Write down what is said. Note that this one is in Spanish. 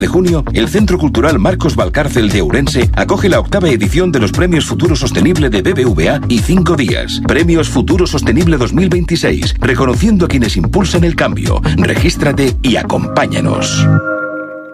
de junio, el Centro Cultural Marcos Valcárcel de Ourense acoge la 8ª edición de los Premios Futuro Sostenible de BBVA y 5 días. Premios Futuro Sostenible 2026, reconociendo a quienes impulsan el cambio. Regístrate y acompáñanos.